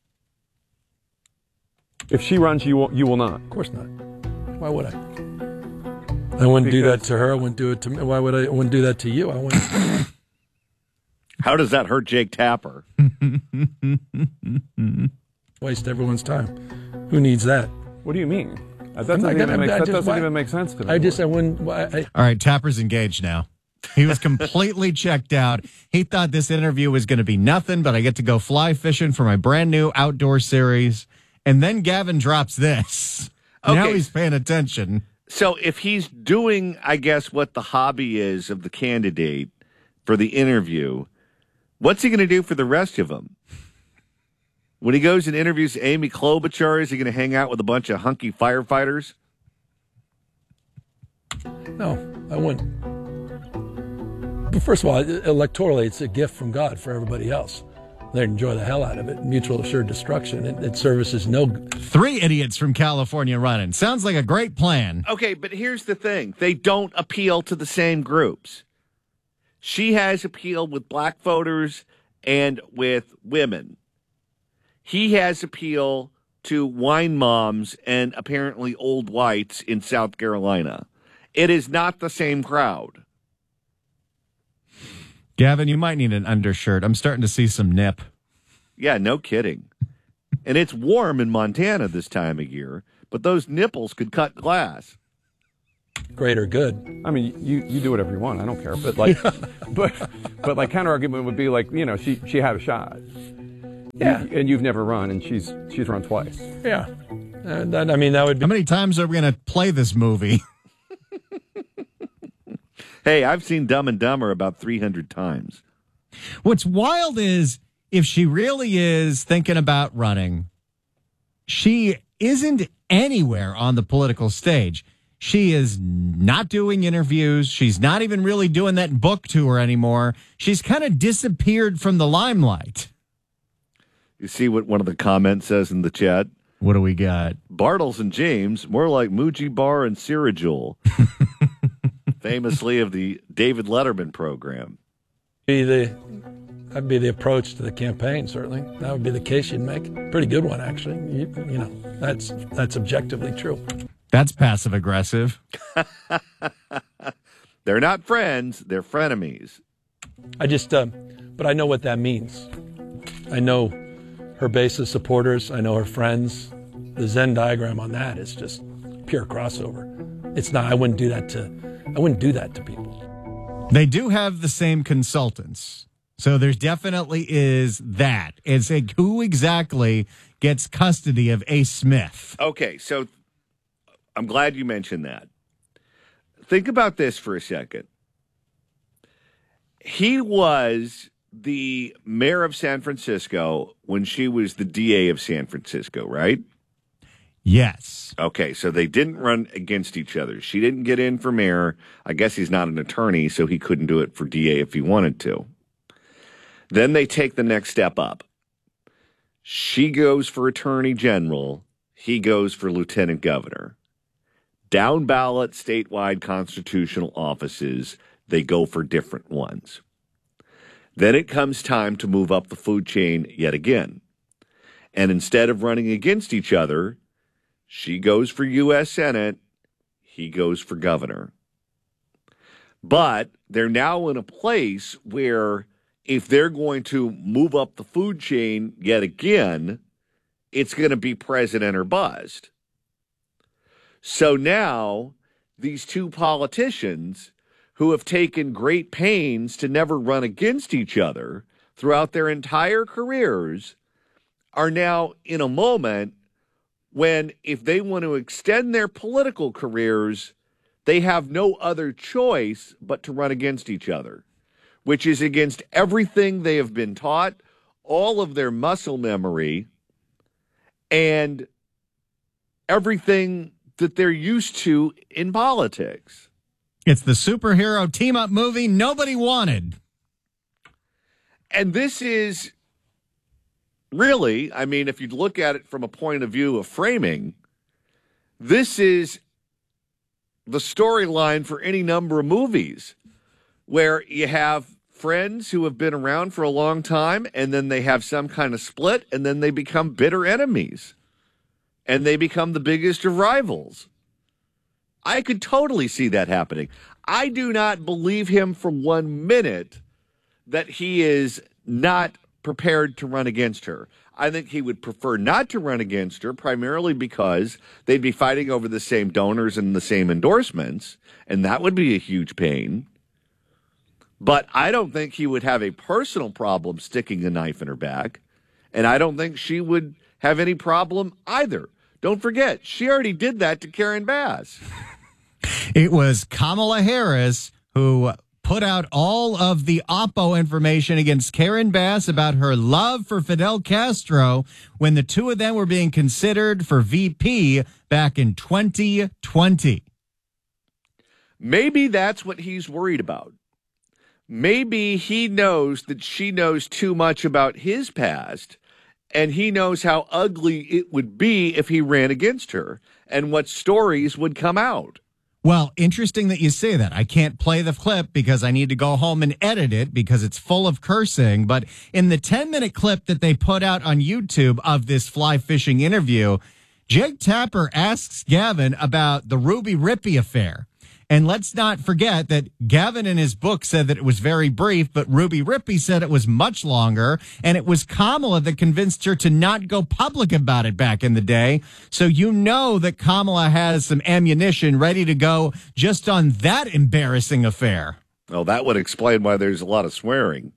Speaker 4: If she runs, you will not.
Speaker 5: Of course not. Why would I? I wouldn't do that to her. I wouldn't do it to me. Why would I? I wouldn't do that to you. I wouldn't.
Speaker 3: How does that hurt Jake Tapper?
Speaker 5: Waste everyone's time. Who needs that?
Speaker 4: What do you mean? That doesn't even make sense to me.
Speaker 5: I wouldn't.
Speaker 2: All right, Tapper's engaged now. He was completely checked out. He thought this interview was going to be nothing, but I get to go fly fishing for my brand new outdoor series. And then Gavin drops this. Okay. Now he's paying attention.
Speaker 3: So if he's doing, I guess, what the hobby is of the candidate for the interview, what's he going to do for the rest of them? When he goes and interviews Amy Klobuchar, is he going to hang out with a bunch of hunky firefighters?
Speaker 5: No, I wouldn't. But first of all, electorally, it's a gift from God for everybody else. They enjoy the hell out of it. Mutual assured destruction. It services no...
Speaker 2: 3 idiots from California running. Sounds like a great plan.
Speaker 3: Okay, but here's the thing. They don't appeal to the same groups. She has appeal with black voters and with women. He has appeal to wine moms and apparently old whites in South Carolina. It is not the same crowd.
Speaker 2: Gavin, you might need an undershirt. I'm starting to see some nip.
Speaker 3: Yeah, no kidding. And it's warm in Montana this time of year, but those nipples could cut glass.
Speaker 5: Great or good.
Speaker 4: I mean, you do whatever you want. I don't care. But like, but like counter argument would be like, you know, she had a shot.
Speaker 5: Yeah.
Speaker 4: And you've never run, and she's run twice.
Speaker 5: Yeah. That would be.
Speaker 2: How many times are we going to play this movie?
Speaker 3: Hey, I've seen Dumb and Dumber about 300 times.
Speaker 2: What's wild is if she really is thinking about running, she isn't anywhere on the political stage. She is not doing interviews. She's not even really doing that book tour anymore. She's kind of disappeared from the limelight.
Speaker 3: You see what one of the comments says in the chat?
Speaker 2: What do we got?
Speaker 3: Bartles and James, more like Muji Bar and Sirajul. Famously of the David Letterman program.
Speaker 5: That'd be the approach to the campaign, certainly. That would be the case you'd make. Pretty good one, actually. You know, that's objectively true.
Speaker 2: That's passive aggressive.
Speaker 3: They're not friends, they're frenemies.
Speaker 5: But I know what that means. I know her base of supporters. I know her friends. The Venn diagram on that is just pure crossover. It's not. I wouldn't do that to people.
Speaker 2: They do have the same consultants, so there definitely is that. It's like who exactly gets custody of A. Smith?
Speaker 3: Okay, so I'm glad you mentioned that. Think about this for a second. He was the mayor of San Francisco when she was the DA of San Francisco, right?
Speaker 2: Yes.
Speaker 3: Okay, so they didn't run against each other. She didn't get in for mayor. I guess he's not an attorney, so he couldn't do it for DA if he wanted to. Then they take the next step up. She goes for attorney general. He goes for lieutenant governor. Down ballot statewide constitutional offices, they go for different ones. Then it comes time to move up the food chain yet again. And instead of running against each other, she goes for U.S. Senate, he goes for governor. But they're now in a place where if they're going to move up the food chain yet again, it's going to be president or bust. So now these two politicians who have taken great pains to never run against each other throughout their entire careers are now in a moment when if they want to extend their political careers, they have no other choice but to run against each other, which is against everything they have been taught, all of their muscle memory, and everything that they're used to in politics.
Speaker 2: It's the superhero team-up movie nobody wanted.
Speaker 3: And this is really, I mean, if you look at it from a point of view of framing, this is the storyline for any number of movies where you have friends who have been around for a long time and then they have some kind of split and then they become bitter enemies and they become the biggest of rivals. I could totally see that happening. I do not believe him for 1 minute that he is not prepared to run against her. I think he would prefer not to run against her, primarily because they'd be fighting over the same donors and the same endorsements, and that would be a huge pain. But I don't think he would have a personal problem sticking a knife in her back, and I don't think she would have any problem either. Don't forget, she already did that to Karen Bass.
Speaker 2: It was Kamala Harris who put out all of the Oppo information against Karen Bass about her love for Fidel Castro when the two of them were being considered for VP back in 2020.
Speaker 3: Maybe that's what he's worried about. Maybe he knows that she knows too much about his past, and he knows how ugly it would be if he ran against her and what stories would come out.
Speaker 2: Well, interesting that you say that. I can't play the clip because I need to go home and edit it because it's full of cursing. But in the 10-minute clip that they put out on YouTube of this fly fishing interview, Jake Tapper asks Gavin about the Ruby Rippey affair. And let's not forget that Gavin in his book said that it was very brief, but Ruby Rippey said it was much longer. And it was Kamala that convinced her to not go public about it back in the day. So you know that Kamala has some ammunition ready to go just on that embarrassing affair.
Speaker 3: Well, that would explain why there's a lot of swearing.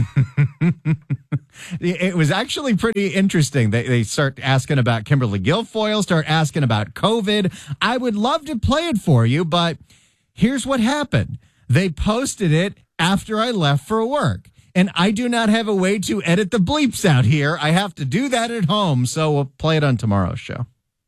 Speaker 2: It was actually pretty interesting. They start asking about Kimberly Guilfoyle, start asking about COVID. I would love to play it for you, but here's what happened. They posted it after I left for work, and I do not have a way to edit the bleeps out here. I have to do that at home, so we'll play it on tomorrow's show.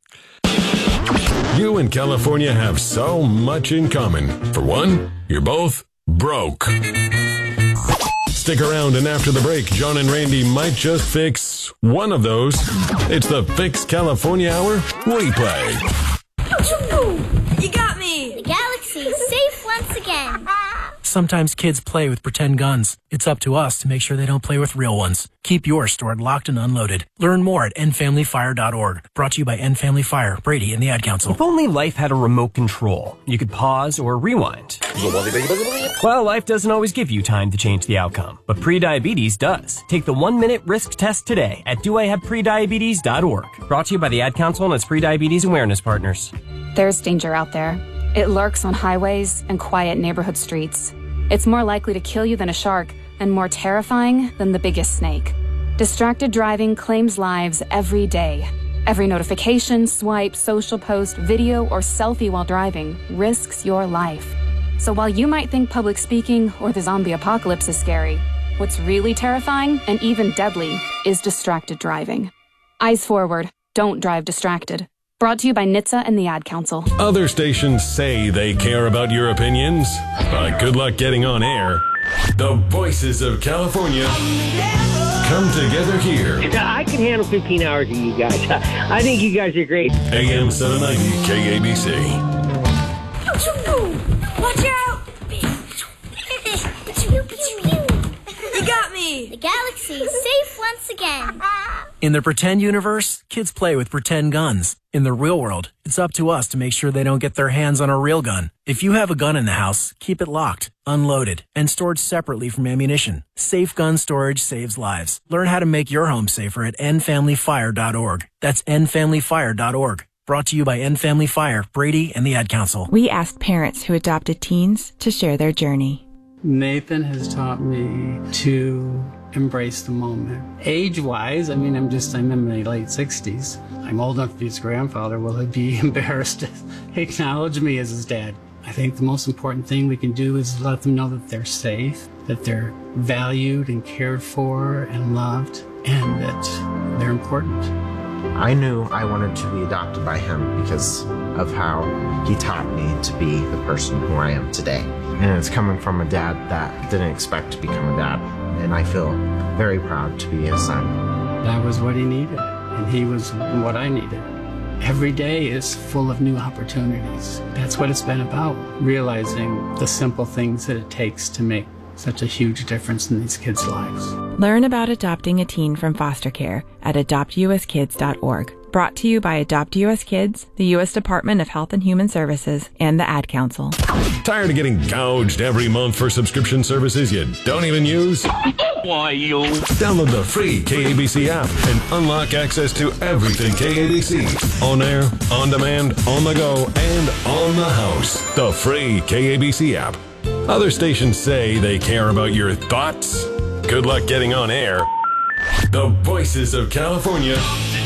Speaker 10: You and California have so much in common. For one, you're both broke. Stick around, and after the break, John and Randy might just fix one of those. It's the Fix California Hour replay.
Speaker 7: You got me!
Speaker 8: The galaxy's safe once again.
Speaker 9: Sometimes kids play with pretend guns. It's up to us to make sure they don't play with real ones. Keep yours stored locked and unloaded. Learn more at endfamilyfire.org. Brought to you by End Family Fire, Brady, and the Ad Council.
Speaker 12: If only life had a remote control, you could pause or rewind. Well, life doesn't always give you time to change the outcome, but prediabetes does. Take the 1-minute risk test today at doihaveprediabetes.org. Brought to you by the Ad Council and its prediabetes awareness partners.
Speaker 19: There's danger out there. It lurks on highways and quiet neighborhood streets. It's more likely to kill you than a shark, and more terrifying than the biggest snake. Distracted driving claims lives every day. Every notification, swipe, social post, video, or selfie while driving risks your life. So while you might think public speaking or the zombie apocalypse is scary, what's really terrifying and even deadly is distracted driving. Eyes forward. Don't drive distracted. Brought to you by NHTSA and the Ad Council.
Speaker 10: Other stations say they care about your opinions, but good luck getting on air. The voices of California come together here.
Speaker 15: I can handle 15 hours of you guys. I think you guys are great.
Speaker 10: AM 790 KABC.
Speaker 7: Watch out! You got me!
Speaker 8: The galaxy's safe once again.
Speaker 9: In the pretend universe, kids play with pretend guns. In the real world, it's up to us to make sure they don't get their hands on a real gun. If you have a gun in the house, keep it locked, unloaded, and stored separately from ammunition. Safe gun storage saves lives. Learn how to make your home safer at endfamilyfire.org. That's endfamilyfire.org. Brought to you by End Family Fire, Brady, and the Ad Council.
Speaker 20: We asked parents who adopted teens to share their journey.
Speaker 21: Nathan has taught me to embrace the moment. Age-wise, I'm in my late 60s. I'm old enough to be his grandfather. Will he be embarrassed to acknowledge me as his dad? I think the most important thing we can do is let them know that they're safe, that they're valued and cared for and loved, and that they're important.
Speaker 22: I knew I wanted to be adopted by him because of how he taught me to be the person who I am today. And it's coming from a dad that didn't expect to become a dad. And I feel very proud to be his son.
Speaker 21: That was what he needed, and he was what I needed. Every day is full of new opportunities. That's what it's been about, realizing the simple things that it takes to make such a huge difference in these kids' lives.
Speaker 20: Learn about adopting a teen from foster care at adoptuskids.org. Brought to you by Adopt US Kids, the U.S. Department of Health and Human Services, and the Ad Council.
Speaker 10: Tired of getting gouged every month for subscription services you don't even use?
Speaker 15: Why, you?
Speaker 10: Download the free KABC app and unlock access to everything KABC. On air, on demand, on the go, and on the house. The free KABC app. Other stations say they care about your thoughts. Good luck getting on air. The voices of California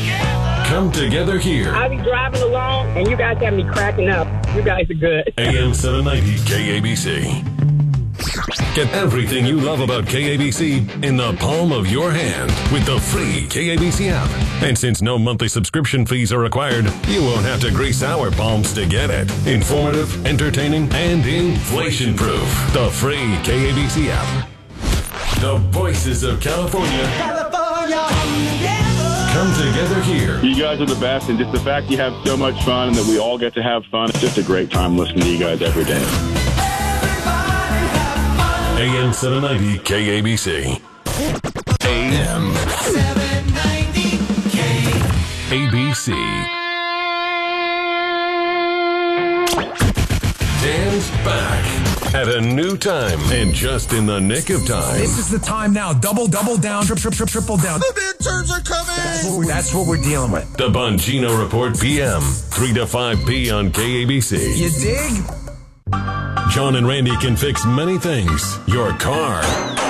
Speaker 10: come together here.
Speaker 15: I'll be driving along, and you guys have me cracking up. You guys are good.
Speaker 10: AM 790 KABC. Get everything you love about KABC in the palm of your hand with the free KABC app. And since no monthly subscription fees are required, you won't have to grease our palms to get it. Informative, entertaining, and inflation-proof. The free KABC app. The voices of California. Come together here.
Speaker 23: You guys are the best, and just the fact you have so much fun and that we all get to have fun, it's just a great time listening to you guys every day.
Speaker 10: AM 790 KABC. AM 790 KABC. Dan is back at a new time and just in the nick of time.
Speaker 1: This is the time now. Double down, triple down. The midterms are coming. That's what we're dealing with.
Speaker 10: The Bongino Report PM, 3 to 5 p on KABC.
Speaker 1: You dig?
Speaker 10: John and Randy can fix many things. Your car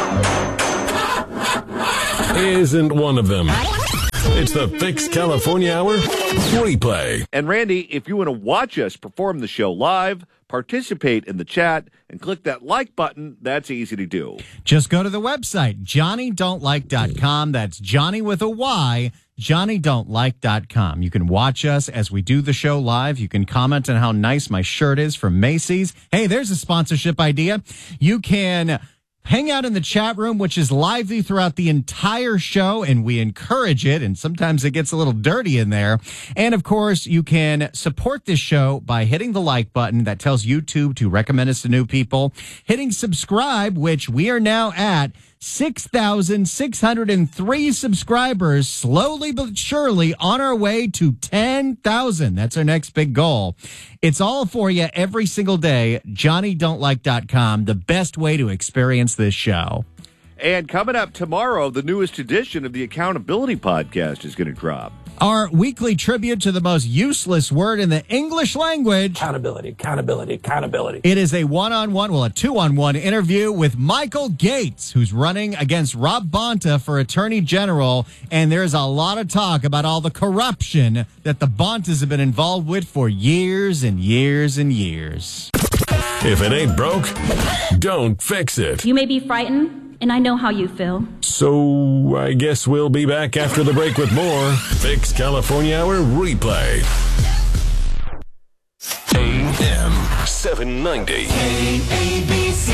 Speaker 10: isn't one of them. It's the Fix California Hour replay.
Speaker 3: And Randy, if you want to watch us perform the show live, participate in the chat, and click that like button, that's easy to do.
Speaker 2: Just go to the website, JohnnyDon'tLike.com. That's Johnny with a Y, JohnnyDon'tLike.com. You can watch us as we do the show live. You can comment on how nice my shirt is from Macy's. Hey, there's a sponsorship idea. You can hang out in the chat room, which is lively throughout the entire show, and we encourage it, and sometimes it gets a little dirty in there. And, of course, you can support this show by hitting the like button. That tells YouTube to recommend us to new people. Hitting subscribe, which we are now at 6,603 subscribers, slowly but surely on our way to 10,000. That's our next big goal. It's all for you every single day. JohnnyDon'tLike.com, the best way to experience this show.
Speaker 3: And coming up tomorrow, the newest edition of the Accountability Podcast is going to drop.
Speaker 2: Our weekly tribute to the most useless word in the English language.
Speaker 5: Accountability.
Speaker 2: It is a a 2-on-1 interview with Michael Gates, who's running against Rob Bonta for Attorney General. And there's a lot of talk about all the corruption that the Bontas have been involved with for years and years and years.
Speaker 10: If it ain't broke, don't fix it.
Speaker 6: You may be frightened, and I know how you feel.
Speaker 10: So I guess we'll be back after the break with more Fix California Hour replay. AM 790.
Speaker 11: KABC.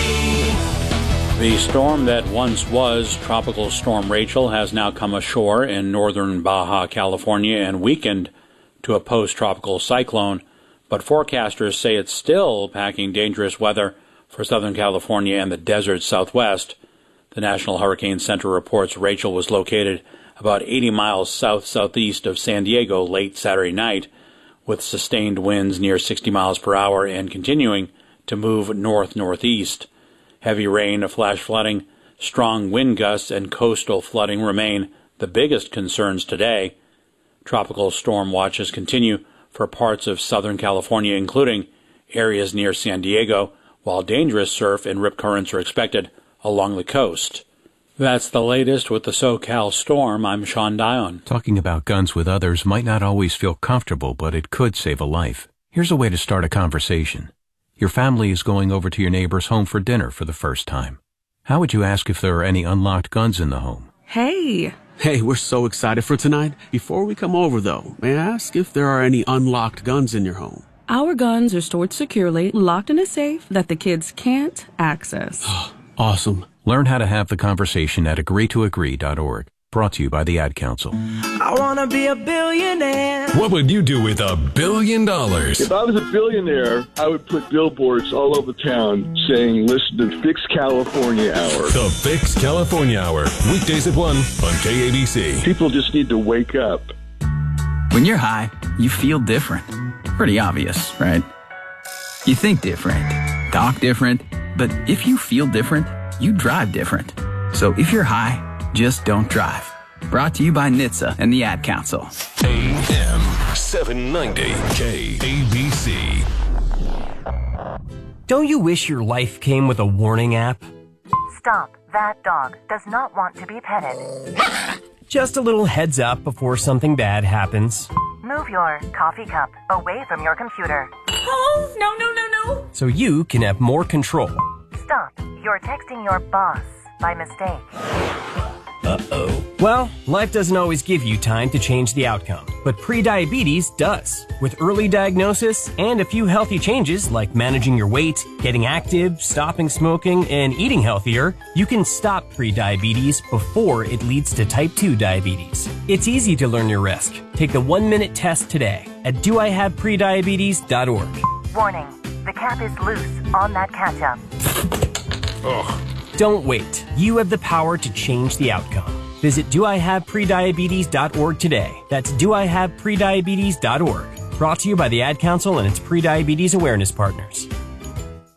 Speaker 11: The storm that once was Tropical Storm Rachel has now come ashore in northern Baja California and weakened to a post-tropical cyclone, but forecasters say it's still packing dangerous weather for Southern California and the desert Southwest. The National Hurricane Center reports Rachel was located about 80 miles south-southeast of San Diego late Saturday night, with sustained winds near 60 miles per hour and continuing to move north-northeast. Heavy rain, flash flooding, strong wind gusts, and coastal flooding remain the biggest concerns today. Tropical storm watches continue for parts of Southern California, including areas near San Diego, while dangerous surf and rip currents are expected along the coast. That's the latest with the SoCal storm. I'm Sean Dion.
Speaker 13: Talking about guns with others might not always feel comfortable, but it could save a life. Here's a way to start a conversation. Your family is going over to your neighbor's home for dinner for the first time. How would you ask if there are any unlocked guns in the home?
Speaker 24: Hey, we're so excited for tonight. Before we come over, though, may I ask if there are any unlocked guns in your home?
Speaker 25: Our guns are stored securely, locked in a safe that the kids can't access.
Speaker 24: Awesome.
Speaker 13: Learn how to have the conversation at agreetoagree.org. Brought to you by the Ad Council.
Speaker 11: I want to be a billionaire. What would you do with $1 billion?
Speaker 23: If I was a billionaire, I would put billboards all over town saying, listen to Fix California Hour.
Speaker 10: The Fix California Hour. Weekdays at 1 on KABC.
Speaker 23: People just need to wake up.
Speaker 26: When you're high, you feel different. Pretty obvious, right? You think different, talk different, but if you feel different, you drive different. So if you're high, just don't drive. Brought to you by NHTSA and the Ad Council.
Speaker 10: AM 790 KABC.
Speaker 12: Don't you wish your life came with a warning app?
Speaker 27: Stop. That dog does not want to be petted.
Speaker 12: Just a little heads up before something bad happens.
Speaker 27: Move your coffee cup away from your computer.
Speaker 7: Oh, no.
Speaker 12: So you can have more control.
Speaker 27: Stop. You're texting your boss by mistake.
Speaker 12: Uh-oh. Well, life doesn't always give you time to change the outcome, but prediabetes does. With early diagnosis and a few healthy changes like managing your weight, getting active, stopping smoking, and eating healthier, you can stop prediabetes before it leads to type 2 diabetes. It's easy to learn your risk. Take the 1-minute test today at doihaveprediabetes.org.
Speaker 27: Warning. The cap is loose on that ketchup.
Speaker 12: Ugh. Don't wait. You have the power to change the outcome. Visit doihaveprediabetes.org today. That's doihaveprediabetes.org. Brought to you by the Ad Council and its prediabetes awareness partners.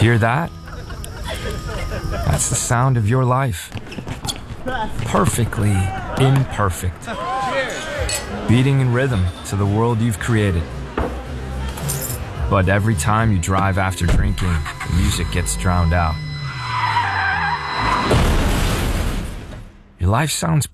Speaker 4: Hear that? That's the sound of your life. Perfectly imperfect. Beating in rhythm to the world you've created. But every time you drive after drinking, the music gets drowned out. Your life sounds